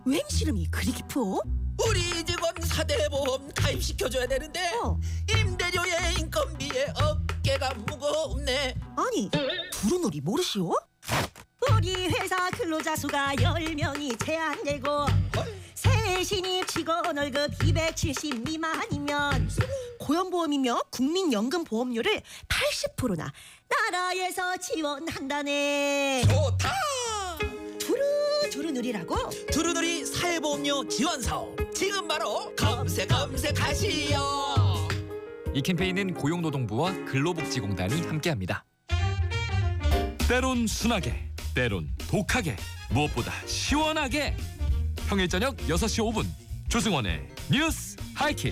웬 시름이 그리 깊어? 우리 직원 4대 보험 가입시켜줘야 되는데 임대료에 인건비에 어깨가 무겁네. 아니 두루놀이 모르시오? 우리 회사 근로자 수가 10명이 제한되고 새 신입 직원 월급 270 미만이면 고용보험이며 국민연금보험료를 80%나 나라에서 지원한다네. 좋다. 두루누리라고? 두루누리 사회보험료 지원사업 지금 바로 검색하시오. 이 캠페인은 고용노동부와 근로복지공단이 함께합니다. 때론 순하게, 때론 독하게, 무엇보다 시원하게. 평일 저녁 6시 5분 조승원의 뉴스 하이킥.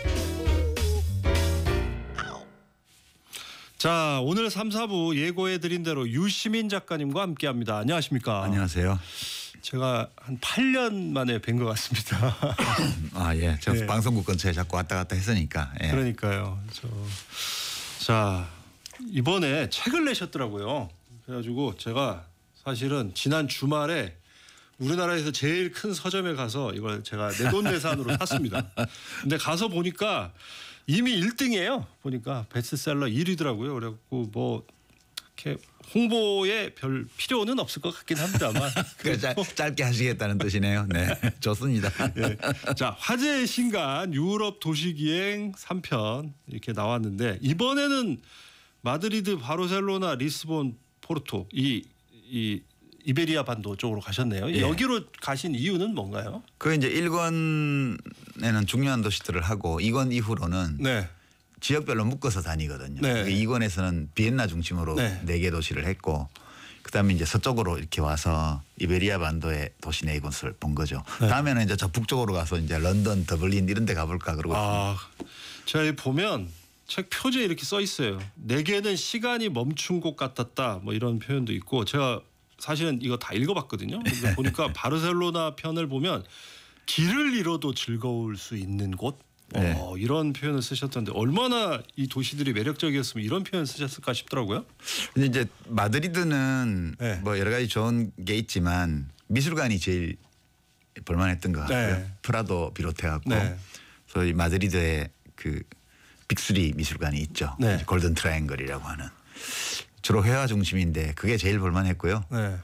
자, 오늘 3, 4부 예고해드린 대로 유시민 작가님과 함께합니다. 안녕하십니까? 안녕하세요. 제가 한 8년 만에 뵌 것 같습니다. 아, 예. 저 네. 방송국 근처에 자꾸 왔다 갔다 했으니까. 예. 그러니까요. 자, 이번에 책을 내셨더라고요. 그래가지고 제가 사실은 지난 주말에 우리나라에서 제일 큰 서점에 가서 이걸 제가 내돈내산으로 샀습니다. 근데 가서 보니까 이미 1등이에요. 보니까 베스트셀러 1위더라고요. 그래갖고 뭐 이렇게 홍보에 별 필요는 없을 것 같긴 합니다만. 짧게 하시겠다는 뜻이네요. 네, 좋습니다. 네. 자, 화제의 신간 유럽 도시기행 3편 이렇게 나왔는데 이번에는 마드리드, 바르셀로나, 리스본, 포르토 이 이베리아 반도 쪽으로 가셨네요. 예. 여기로 가신 이유는 뭔가요? 그 이제 1권에는 중요한 도시들을 하고 2권 이후로는 네. 지역별로 묶어서 다니거든요. 네. 2권에서는 비엔나 중심으로 네. 4개 도시를 했고 그다음에 이제 서쪽으로 이렇게 와서 이베리아 반도의 도시 4곳을 본 거죠. 네. 다음에는 이제 저 북쪽으로 가서 이제 런던, 더블린 이런 데 가볼까 그러고 있습니다. 제가 여기 보면 책 표지에 이렇게 써 있어요. 내게는 시간이 멈춘 곳 같았다. 뭐 이런 표현도 있고 제가 사실은 이거 다 읽어봤거든요. 근데 보니까 바르셀로나 편을 보면 길을 잃어도 즐거울 수 있는 곳 네. 이런 표현을 쓰셨던데 얼마나 이 도시들이 매력적이었으면 이런 표현 쓰셨을까 싶더라고요. 근데 이제 마드리드는 네. 뭐 여러 가지 좋은 게 있지만 미술관이 제일 볼만했던 것 같고요. 네. 프라도 비롯해갖고 네. 소위 마드리드의 그 빅3 미술관이 있죠. 네. 골든 트라이앵글이라고 하는 주로 회화 중심인데 그게 제일 볼만했고요. 네.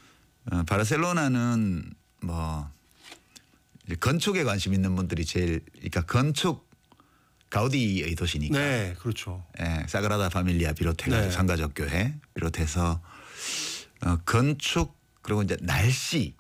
바르셀로나는 뭐 이제 건축에 관심 있는 분들이 제일 그러니까 건축 가우디의 도시니까. 네, 그렇죠. 예, 사그라다 파밀리아 비롯해가지고 네. 상가적 교회 비롯해서 건축 그리고 이제 날씨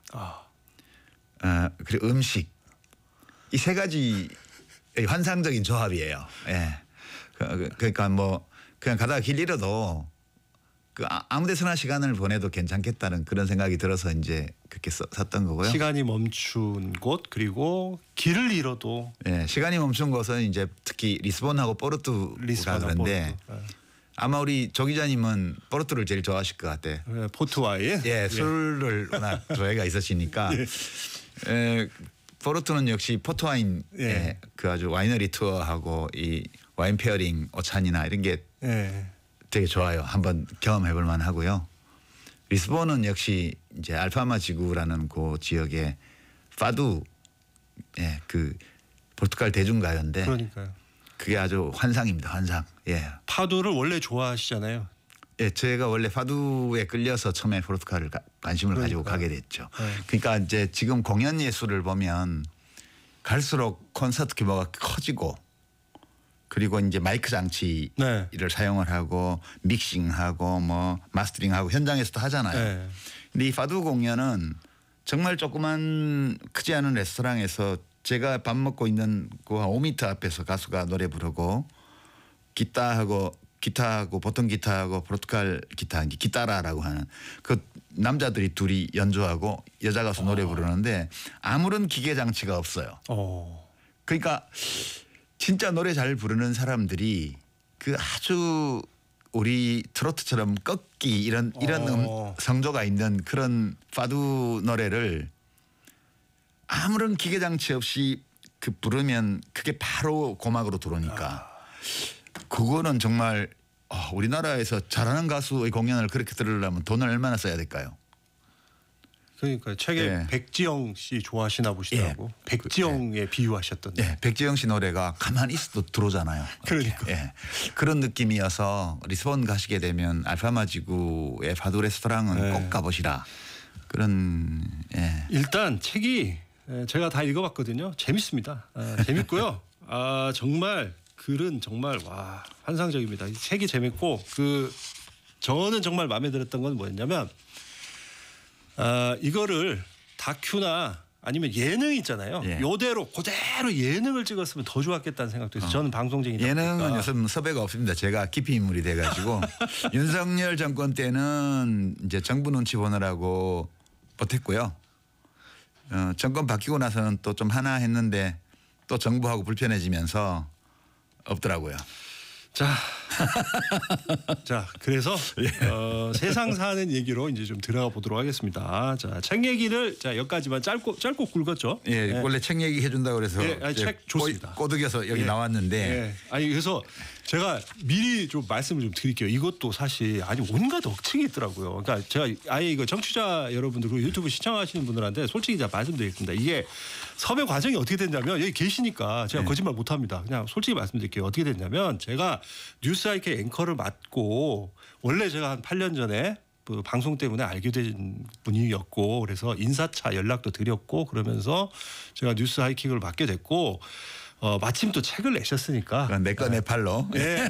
그리고 음식 이 세 가지 환상적인 조합이에요. 예. 그러니까 뭐 그냥 가다가 길 잃어도 그 아무 데서나 시간을 보내도 괜찮겠다는 그런 생각이 들어서 이제 그렇게 샀던 거고요. 시간이 멈춘 곳 그리고 길을 잃어도 예, 시간이 멈춘 곳은 이제 특히 리스본하고 포르투가 그런데 아마 우리 조 기자님은 포르투를 제일 좋아하실 것 같아. 포트와인. 예, 술을 워낙 조예가 있으시니까. 포르투는 역시 포트와인 예. 그 아주 와이너리 투어하고 이 와인 페어링 오찬이나 이런 게 예. 되게 좋아요. 한번 경험해볼 만하고요. 리스본은 역시 이제 알파마 지구라는 그 지역의 파두 그 포르투갈 대중가요인데 그러니까요. 그게 아주 환상입니다. 환상. 예. 파도를 원래 좋아하시잖아요. 예, 제가 원래 파두에 끌려서 처음에 포르투갈을 관심을 가지고 가게 됐죠. 네. 그러니까 이제 지금 공연 예술을 보면 갈수록 콘서트 규모가 커지고 그리고 이제 마이크 장치를 네. 사용을 하고 믹싱하고 뭐 마스터링하고 현장에서도 하잖아요. 네. 근데 이 파두 공연은 정말 조그만 크지 않은 레스토랑에서 제가 밥 먹고 있는 그 5m 앞에서 가수가 노래 부르고 기타하고 보통 기타하고 포르투갈 기타 기타라라고 하는 그 남자들이 둘이 연주하고 여자 가수 노래 부르는데 아무런 기계 장치가 없어요. 그러니까 진짜 노래 잘 부르는 사람들이 그 아주 우리 트로트처럼 꺾기 이런 성조가 있는 그런 파두 노래를 아무런 기계 장치 없이 그 부르면 그게 바로 고막으로 들어오니까 그거는 정말 우리나라에서 잘하는 가수의 공연을 그렇게 들으려면 돈을 얼마나 써야 될까요? 그러니까 책에 예. 백지영 씨 좋아하시나 보시더라고. 예. 백지영에 비유하셨던데. 예, 백지영 씨 노래가 가만히 있어도 들어오잖아요. 그러니까. 예, 그런 느낌이어서 리스본 가시게 되면 알파마지구의 파도 레스토랑은 네. 꼭 가보시라. 그런 예. 일단 책이 제가 다 읽어봤거든요. 재밌습니다. 재밌고요. 정말 글은 정말 와 환상적입니다. 이 책이 재밌고 저는 정말 마음에 들었던 건 뭐였냐면 이거를 다큐나 아니면 예능 있잖아요. 예. 요대로 그대로 예능을 찍었으면 더 좋았겠다는 생각도 있어요. 저는 방송쟁이다 예능은 보니까. 요즘 섭외가 없습니다. 제가 깊이 인물이 돼가지고 윤석열 정권 때는 이제 정부 눈치 보느라고 버텼고요. 정권 바뀌고 나서는 또 좀 하나 했는데 또 정부하고 불편해지면서 없더라고요. 자, 그래서 예. 세상 사는 얘기로 이제 좀 들어가 보도록 하겠습니다. 자, 책 얘기를 여기까지만 짧고 굵었죠. 예, 원래 책 얘기 해준다고 그래서 예, 아니, 이제 책 좋습니다. 꼬드겨서 여기 예. 나왔는데 예. 아니 그래서 제가 미리 좀 말씀을 좀 드릴게요. 이것도 사실 아니 온갖 억측이 있더라고요. 그러니까 제가 아예 이거 청취자 여러분들 그리고 유튜브 시청하시는 분들한테 솔직히 제가 말씀드리겠습니다. 이게 섭외 과정이 어떻게 됐냐면 여기 계시니까 제가 거짓말 못합니다. 그냥 솔직히 말씀드릴게요. 어떻게 됐냐면 제가 뉴스 IK 앵커를 맡고 원래 제가 한 8년 전에 그 방송 때문에 알게 된 분이었고 그래서 인사차 연락도 드렸고 그러면서 제가 뉴스 하이킥을 맡게 됐고 마침 또 책을 내셨으니까 내꺼 내 팔로 네.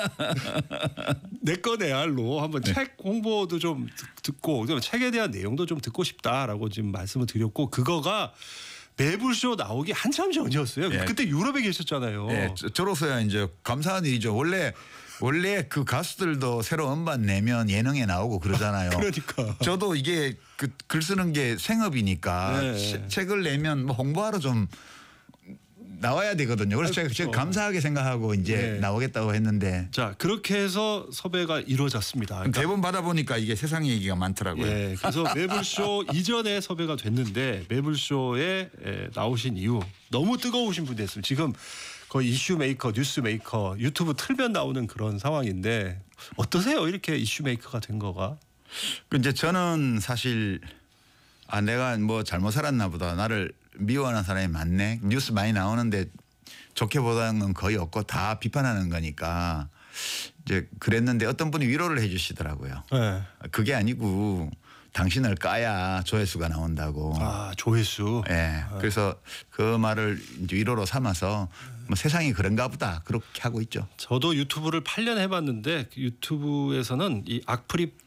내꺼 내 알로 한번 책 홍보도 좀 듣고 책에 대한 내용도 좀 듣고 싶다라고 지금 말씀을 드렸고 그거가 매불쇼 나오기 한참 전이었어요. 예. 그때 유럽에 계셨잖아요. 예, 저로서야 이제 감사한 일이죠. 원래 그 가수들도 새로 음반 내면 예능에 나오고 그러잖아요. 그러니까. 저도 이게 글 쓰는 게 생업이니까 네. 책을 내면 뭐 홍보하러 좀 나와야 되거든요. 그래서 제가 감사하게 생각하고 이제 네. 나오겠다고 했는데 자 그렇게 해서 섭외가 이루어졌습니다. 그러니까 대본 받아보니까 이게 세상 얘기가 많더라고요. 예, 그래서 매불쇼 이전에 섭외가 됐는데 매불쇼에 나오신 이후 너무 뜨거우신 분이 됐습니다. 지금 거의 이슈 메이커, 뉴스 메이커, 유튜브 틀면 나오는 그런 상황인데 어떠세요? 이렇게 이슈 메이커가 된 거가? 이제 저는 사실 내가 뭐 잘못 살았나 보다. 나를 미워하는 사람이 많네. 뉴스 많이 나오는데 좋게 보다는 건 거의 없고 다 비판하는 거니까 이제 그랬는데 어떤 분이 위로를 해 주시더라고요. 네. 그게 아니고 당신을 까야 조회수가 나온다고. 조회수. 예. 그래서 그 말을 이제 위로로 삼아서 뭐 세상이 그런가 보다 그렇게 하고 있죠. 저도 유튜브를 8년 해봤는데 그 유튜브에서는 이 악플이